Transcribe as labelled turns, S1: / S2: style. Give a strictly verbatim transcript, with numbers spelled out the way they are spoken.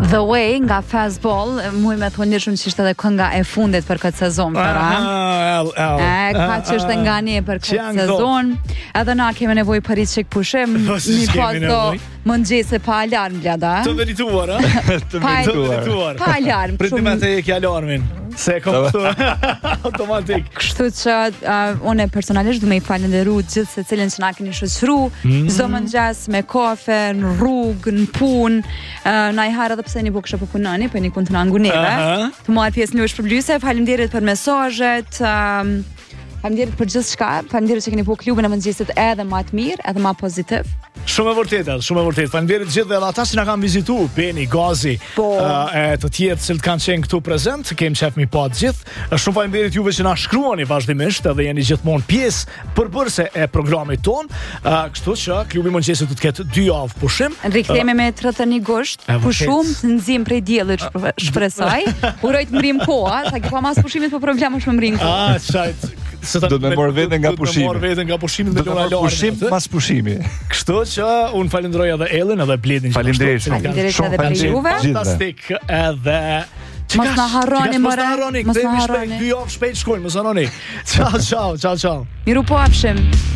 S1: The Way nga Fastball, muj me thonë shumë që ishte edhe kënga e fundit për këtë sezon, para. E, ka që është nga një për këtë sezon. Edhe na kemi nevojë për i qik pushim, një pas do mëngjese pa alarm, blada.
S2: Të verituar, a? Të verituar.
S1: Pa alarm.
S2: Priti me të eki alarmin. Se kom këtu automatik.
S1: Kështu që uh, une personalisht du me i falenderu gjithë se cilin që na keni shoqëru, çdo mëngjes me kafe, në rrugë, në punë, uh, na i harë edhe pse një bu kështë po punoni, për një kun të nangu neve, të marrë pjesë në shpërblyese, faleminderit për mesazhet, um, faleminderit për gjithë shka, faleminderit që keni bu klubin e mëngjesit edhe ma të mirë, edhe ma pozitiv.
S2: Shumë e vërtetë, shumë e vërtetë. Faleminderit gjithë dhe ata që na kanë vizituar, Beni, Gazi,
S1: po.
S2: uh, e të tjerë që kanë qenë këtu prezent, kemi qef mi pa të gjithë. Shumë faleminderit juve që na shkruani vazhdimisht edhe jeni gjithmonë pjesë përbërëse e programit ton. Uh, kështu që klubi i mëngjesit do të ketë dy javë pushim.
S1: Rikthehemi uh, me tridhjetë e një gusht, pushum, të nxjim prej diellit, shpresoj. Uroj të mrim koha, sa që pa mas pushimit po problem është me mrim koha.
S2: Ah, çajt.
S3: Do të më morë veten nga pushimi.
S2: Do të morë veten nga pushimi me lona lona.
S3: Pushim pas pushimi.
S2: Kështu që un falenderoj edhe Ellen edhe Bledin.
S3: Faleminderit.
S1: Faleminderit edhe për juve.
S2: Fantastik edhe
S1: Mos na harroni
S2: more.
S1: Mos na harroni.
S2: Dy javë shpejt shkojmë, mos harroni. Ciao, ciao, ciao, ciao.
S1: Miru po afshim.